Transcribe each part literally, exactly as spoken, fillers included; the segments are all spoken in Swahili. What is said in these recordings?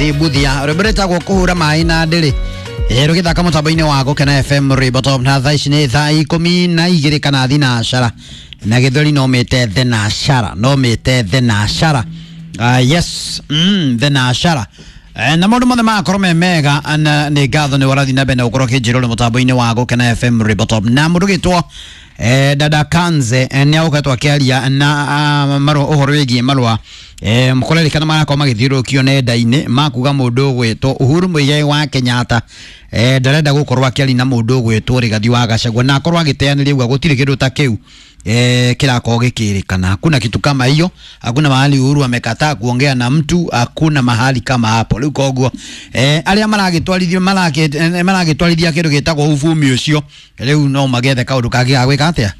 Budia rebreta kwa kuhura maina dele ero kita kama tabaine wako kana F M ribotom na thaici ni thaa ikumi na igiri kana thina ashara na githori no mete thina ashara no mete thina ashara uh, yes mm thina ashara na maundu mothe makorwo me mega ana ni gatho ni warathi na bene ukorwo kinjirwo mutabaine wako kana F M ribotom na mundu gitwo eh dada Kanze ni aukatwa kiaria na maro uhoro wigi marwa eh mukoreri kana mara kwa magithiro kio nenda-ini makuga mundu gwetwo Uhuru Muigai wa Kenyatta eh ndarenda gukorwo akiari na mundu gwetwo Rigathi wa Gachagua na akorwo agiteanira uga gutire kindu ta kiu eh kirako gikirikana hakuna kitu kama hiyo hakuna mahali Uhuru amekataa kuongea na mtu hakuna mahali kama hapo riu koguo eh aria maragitwarithio marake maragitwarithia kindu gitagwo uvumi ucio riu no magethe kaundu kagi agwika atia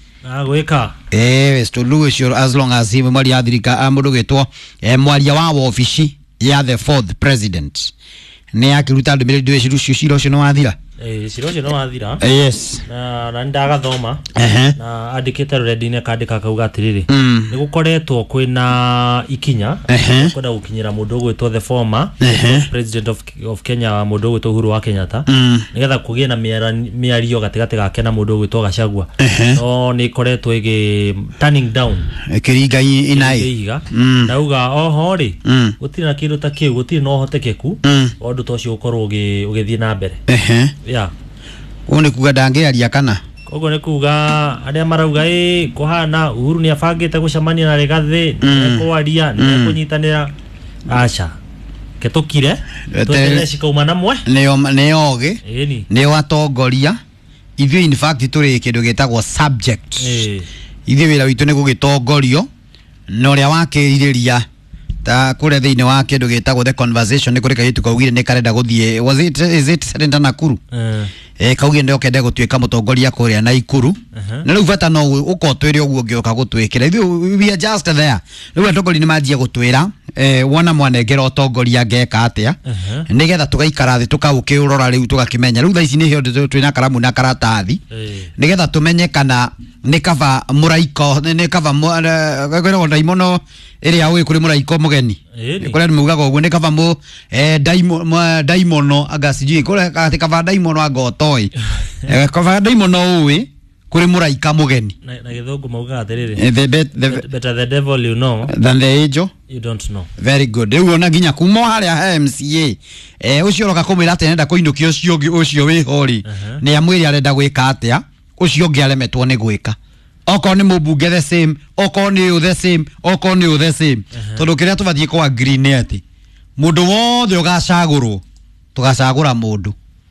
agwika eh stulu sure as long as him mwali athirika amundu gitwo eh mwaria wa ofici ya the fourth president ni akiruta ndumire ndwe ciru ciro cio no wathira eh ciro cio no wathira yes na na ndagathoma na andikite rurendine kandika kauga atiriri ni gukoretwo kwina ikinya kwenda gukinyira mundu gwetwo the former president of of Kenya mundu gwetwo Uhuru wa Kenyatta nigetha kugie na miario gatigati gake na mundu gwetwo Gachagua no ni koretwo igi turning down kiringa inai na uga oho ri gutire na kindu ta kiu gutire no hotekeku ondu tocio ukorwo ugithie na mbere ya une kuga ndangiaria kana kogo ne kuga aria marauga eh kuhana Uhuru ni afangite gucamania na Rigathi ne kwaria ne kunyitanira acha ketukire twetele cikauma namwe neo neoge eni neo atongoria ithio in fact turi kindu gitagwo subject eh ithio wira witu ni gugitongorio no ria wakiriria ta kure thiine wa kindu gitagwo the conversation ni kuri kayitu kaugire ni karenda guthie was it is it Serenda Nakuru eh eh kaugire ndio kende gutwika mutongoria kuria na Ikuru na riu bata no ukotwire uguo ngioka gutwikira ithu we are just there riu atongori ni manjia gutwira eh wona mwanengera utongoria ngeka atia nigetha tugaikara thi tukaukirora riu tugakimenya riu thaici ni hio twina karamu na karatathi nigetha tumenye kana ni kava muraiko ni kava gagwira ndaimono iri awe kuri muraiko mugeni kuri mugaga uguo ni kava mu eh daimo daimono agasiji kuri kati kava daimono agotoi kava daimono uwe kuri muraika mugeni na githungu mauga atiriri the better the devil you know than the angel you don't know very good riu ona ginya kumo haria M C A eh ucio roka kumira atenenda kuindukia ucio ucio wi hori ni amwiri arenda gwika atia ucio ngi aremetwo ni gwika oko ni mubunge the same oko ni the same oko ni the same tondu kiria tubathie kwa green ati mundu wothe ugacagurwo tugacagura mundu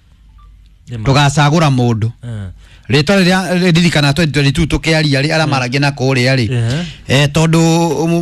tugacagura mundu rito riria ririkana twenty twenty-two tukiaria ri ara maragia na kuria ri eh tondu